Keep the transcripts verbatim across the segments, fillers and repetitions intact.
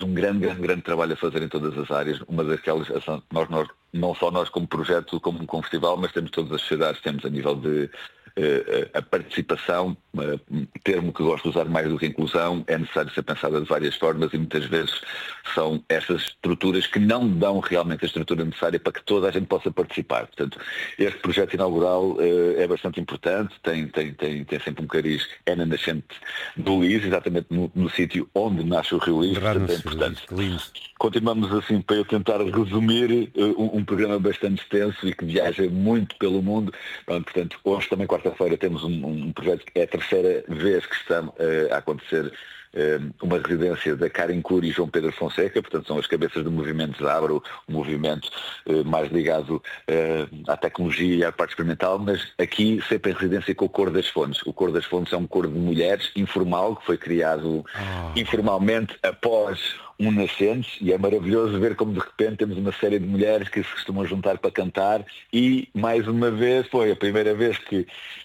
um grande, grande, grande trabalho a fazer em todas as áreas. Uma daquelas, nós, nós, não só nós como projeto, como como festival, mas temos todas as sociedades, temos a nível de uh, a participação, uh, termo que gosto de usar mais do que inclusão, é necessário ser pensada de várias formas e muitas vezes são essas estruturas que não dão realmente a estrutura necessária para que toda a gente possa participar. Portanto, este projeto inaugural uh, é bastante importante, tem, tem, tem, tem sempre um cariz, é na nascente do Lis, exatamente no, no sítio onde nasce o Rio Lis, portanto é importante. Continuamos assim para eu tentar resumir uh, um, um programa bastante extenso e que viaja muito pelo mundo. Pronto, portanto, hoje também, quarta-feira, temos um, um projeto que é a terceira vez que está uh, a acontecer uh, uma residência da Karen Curi e João Pedro Fonseca, portanto são as cabeças do movimento Zabro, um movimento uh, mais ligado uh, à tecnologia e à parte experimental, mas aqui sempre em residência com o Coro das Fontes. O Coro das Fontes é um coro de mulheres informal que foi criado oh. informalmente após um Nascentes, e é maravilhoso ver como de repente temos uma série de mulheres que se costumam juntar para cantar e mais uma vez foi a primeira vez que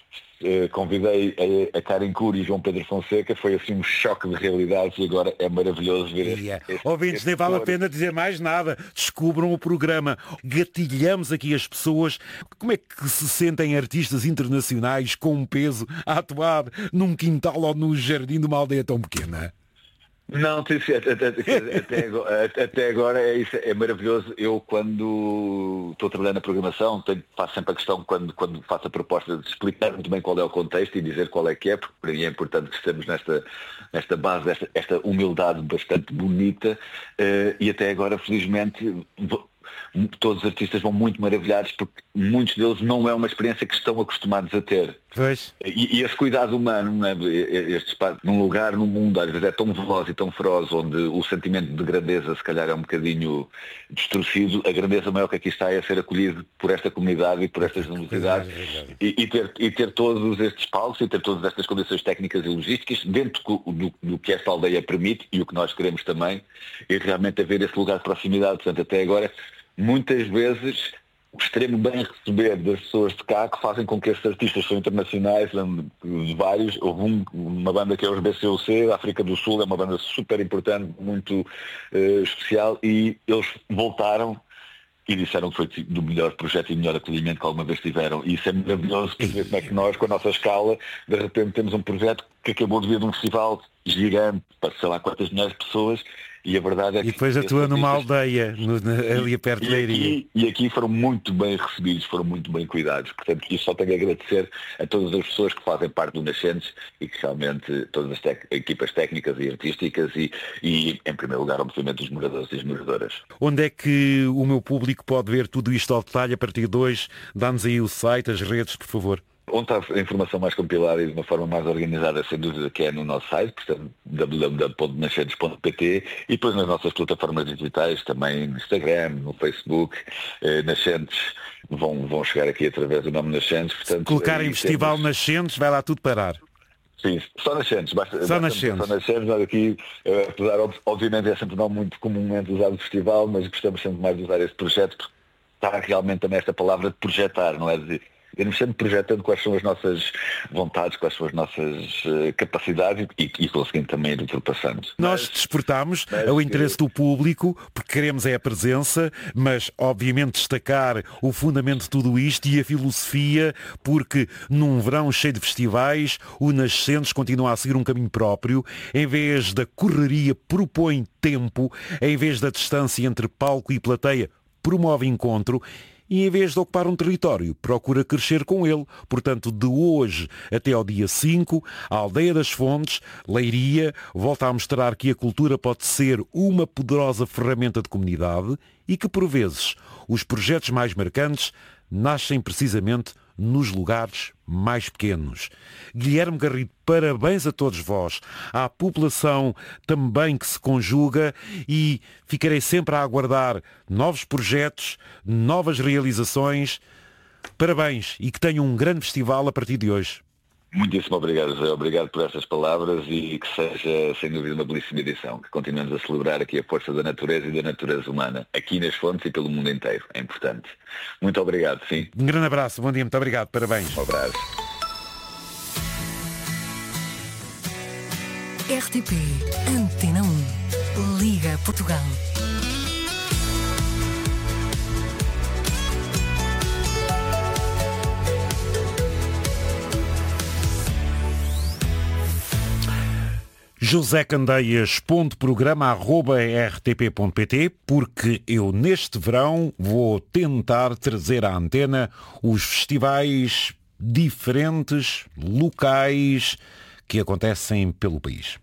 uh, convidei a, a Karen Curi e João Pedro Fonseca, foi assim um choque de realidades e agora é maravilhoso ver yeah. este, este, Ouvintes, este nem vale coro. a pena dizer mais nada, descubram o programa, gatilhamos aqui as pessoas. Como é que se sentem artistas internacionais com um peso a atuar num quintal ou no jardim de uma aldeia tão pequena? Não, até, até, até, agora, até agora é, isso, é maravilhoso. Eu, quando estou trabalhando na programação, tenho, faço sempre a questão, quando, quando faço a proposta, de explicar muito bem qual é o contexto e dizer qual é que é, porque para mim é importante que estejamos nesta, nesta base, esta, esta humildade bastante bonita, uh, e até agora, felizmente, todos os artistas vão muito maravilhados porque muitos deles não é uma experiência que estão acostumados a ter. Pois. E, e esse cuidado humano, não é? Este espaço, num lugar, num mundo, às vezes é tão veloz e tão feroz, onde o sentimento de grandeza se calhar é um bocadinho distorcido, a grandeza maior que aqui está é ser acolhido por esta comunidade e por estas universidades e, e, ter, e ter todos estes palcos e ter todas estas condições técnicas e logísticas dentro do, do, do que esta aldeia permite e o que nós queremos também, e realmente haver esse lugar de proximidade. Portanto, até agora, muitas vezes o extremo bem receber das pessoas de cá que fazem com que estes artistas são internacionais, vários. Houve um, uma banda que é os B C U C, da África do Sul, é uma banda super importante, muito uh, especial, e eles voltaram e disseram que foi do melhor projeto e melhor acolhimento que alguma vez tiveram. E isso é maravilhoso, porque como é que nós, com a nossa escala, de repente temos um projeto que acabou de vir de um festival gigante, para sei lá quantas milhares de pessoas, e a verdade é que... E depois atua numa aldeia, no, na, ali perto de Leiria. E aqui foram muito bem recebidos, foram muito bem cuidados. Portanto, isso só tenho a agradecer a todas as pessoas que fazem parte do Nascentes e que realmente todas as tec- equipas técnicas e artísticas e, e, em primeiro lugar, obviamente, os moradores e as moradoras. Onde é que o meu público pode ver tudo isto ao detalhe a partir de hoje? Dá-nos aí o site, as redes, por favor. Onde está a informação mais compilada e de uma forma mais organizada, sem dúvida, que é no nosso site, portanto, w w w ponto nascentes ponto p t, e depois nas nossas plataformas digitais, também no Instagram, no Facebook, eh, Nascentes, vão, vão chegar aqui através do nome Nascentes. Portanto, se colocarem Festival temos... Nascentes, vai lá tudo parar. Sim, só Nascentes, basta, só basta Nascentes. Só Nascentes, nós aqui, uh, apesar, obviamente é sempre não muito comumente usado o festival, mas gostamos sempre mais de usar esse projeto, porque está realmente também esta palavra de projetar, não é? De, irmos sempre projetando quais são as nossas vontades, quais são as nossas uh, capacidades e, e conseguindo também ir ultrapassando. Nós mas, despertamos mas, o interesse do público, porque queremos é a presença, mas obviamente destacar o fundamento de tudo isto e a filosofia, porque num verão cheio de festivais, o Nascentes continua a seguir um caminho próprio, em vez da correria propõe tempo, em vez da distância entre palco e plateia promove encontro, e em vez de ocupar um território, procura crescer com ele. Portanto, de hoje até ao dia cinco, a Aldeia das Fontes, Leiria, volta a mostrar que a cultura pode ser uma poderosa ferramenta de comunidade e que, por vezes, os projetos mais marcantes nascem precisamente nos lugares mais pequenos. Guilherme Garrido, parabéns a todos vós, à população também que se conjuga, e ficarei sempre a aguardar novos projetos, novas realizações. Parabéns e que tenham um grande festival a partir de hoje. Muitíssimo obrigado, José. Obrigado por essas palavras e que seja, sem dúvida, uma belíssima edição. Que continuemos a celebrar aqui a força da natureza e da natureza humana, aqui nas Fontes e pelo mundo inteiro. É importante. Muito obrigado, sim. Um grande abraço, bom dia, muito obrigado, parabéns. Um abraço. R T P Antena um. Liga Portugal. José Candeias, ponto programa, arroba r t p ponto p t, porque eu neste verão vou tentar trazer à antena os festivais diferentes, locais, que acontecem pelo país.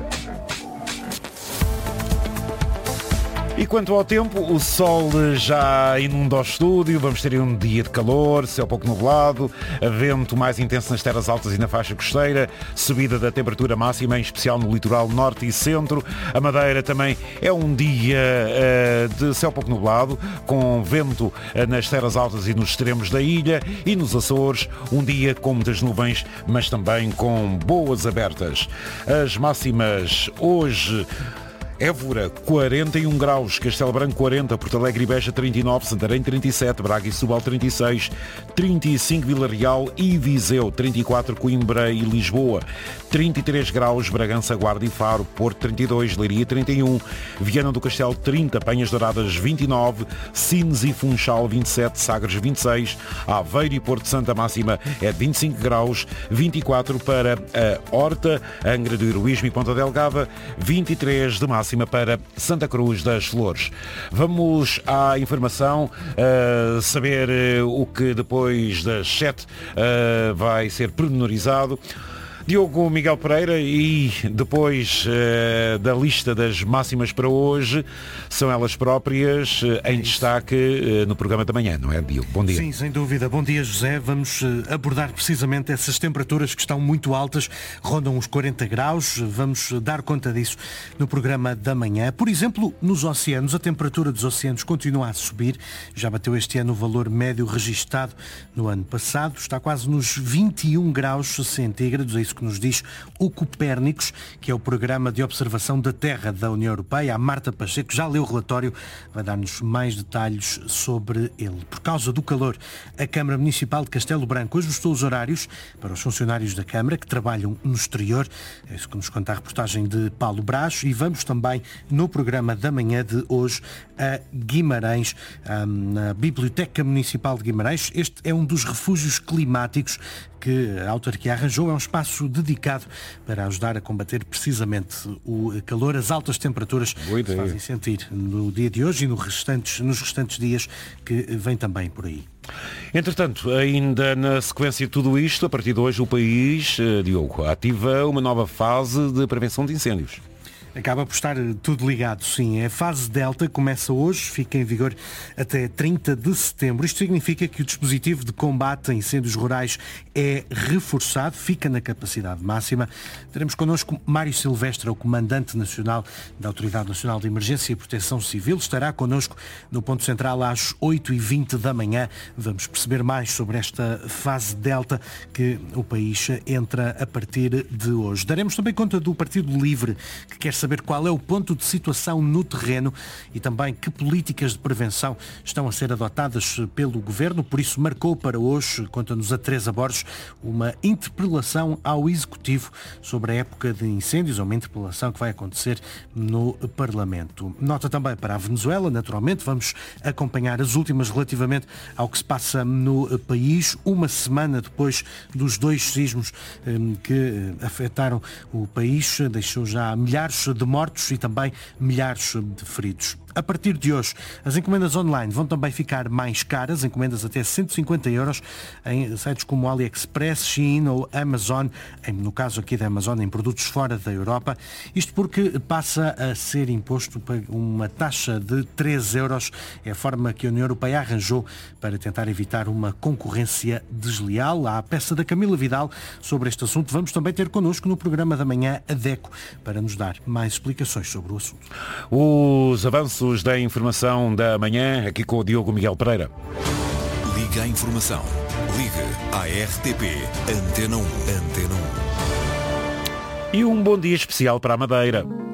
E quanto ao tempo, o sol já inunda o estúdio, vamos ter um dia de calor, céu pouco nublado, vento mais intenso nas terras altas e na faixa costeira, subida da temperatura máxima, em especial no litoral norte e centro. A Madeira também é um dia uh, de céu pouco nublado, com vento uh, nas terras altas e nos extremos da ilha, e nos Açores, um dia com muitas nuvens, mas também com boas abertas. As máximas hoje: Évora, quarenta e um graus, Castelo Branco, quarenta, Porto Alegre e Beja, trinta e nove, Santarém, trinta e sete, Braga e Setúbal, trinta e seis, trinta e cinco, Vila Real e Viseu, trinta e quatro, Coimbra e Lisboa, trinta e três graus, Bragança, Guarda e Faro, Porto, trinta e dois, Leiria, trinta e um, Viana do Castelo, trinta, Penhas Douradas, vinte e nove, Sines e Funchal, vinte e sete, Sagres, vinte e seis, Aveiro e Porto Santo, a máxima é de vinte e cinco graus, vinte e quatro para a Horta, Angra do Heroísmo e Ponta Delgada, vinte e três de máxima para Santa Cruz das Flores. Vamos à informação, uh, saber uh, o que depois das sete uh, vai ser pormenorizado. Diogo Miguel Pereira, e depois uh, da lista das máximas para hoje, são elas próprias uh, em destaque uh, no programa da manhã, não é, Diogo? Bom dia. Sim, sem dúvida. Bom dia, José. Vamos uh, abordar precisamente essas temperaturas que estão muito altas, rondam os quarenta graus. Vamos uh, dar conta disso no programa da manhã. Por exemplo, nos oceanos, a temperatura dos oceanos continua a subir. Já bateu este ano o valor médio registado no ano passado. Está quase nos vinte e um graus centígrados, é isso que nos diz o Copérnicos, que é o programa de observação da Terra da União Europeia. A Marta Pacheco já leu o relatório, vai dar-nos mais detalhes sobre ele. Por causa do calor, a Câmara Municipal de Castelo Branco ajustou os horários para os funcionários da Câmara que trabalham no exterior. É isso que nos conta a reportagem de Paulo Brás. E vamos também, no programa da manhã de hoje, a Guimarães, na Biblioteca Municipal de Guimarães. Este é um dos refúgios climáticos que a autarquia arranjou. É um espaço dedicado para ajudar a combater precisamente o calor, as altas temperaturas que se fazem sentir no dia de hoje e nos restantes, nos restantes dias que vêm também por aí. Entretanto, ainda na sequência de tudo isto, a partir de hoje o país, Diogo, ativa uma nova fase de prevenção de incêndios. Acaba por estar tudo ligado, sim. A fase Delta começa hoje, fica em vigor até trinta de setembro. Isto significa que o dispositivo de combate a incêndios rurais é reforçado, fica na capacidade máxima. Teremos connosco Mário Silvestre, o Comandante Nacional da Autoridade Nacional de Emergência e Proteção Civil. Estará connosco no ponto central às oito e vinte da manhã. Vamos perceber mais sobre esta fase Delta que o país entra a partir de hoje. Daremos também conta do Partido Livre, que quer saber qual é o ponto de situação no terreno e também que políticas de prevenção estão a ser adotadas pelo Governo. Por isso marcou para hoje, conta-nos a Teresa Borges, uma interpelação ao Executivo sobre a época de incêndios, uma interpelação que vai acontecer no Parlamento. Nota também para a Venezuela, naturalmente, vamos acompanhar as últimas relativamente ao que se passa no país, uma semana depois dos dois sismos que afetaram o país, deixou já milhares de mortos e também milhares de feridos. A partir de hoje, as encomendas online vão também ficar mais caras, encomendas até cento e cinquenta euros em sites como AliExpress, Shein ou Amazon, no caso aqui da Amazon, em produtos fora da Europa. Isto porque passa a ser imposto uma taxa de três euros. É a forma que a União Europeia arranjou para tentar evitar uma concorrência desleal. Há a peça da Camila Vidal sobre este assunto. Vamos também ter connosco no programa da manhã a DECO para nos dar mais explicações sobre o assunto. Os avanços da informação da manhã, aqui com o Diogo Miguel Pereira. Liga a informação. Liga à R T P. Antena um. Antena um. E um bom dia especial para a Madeira.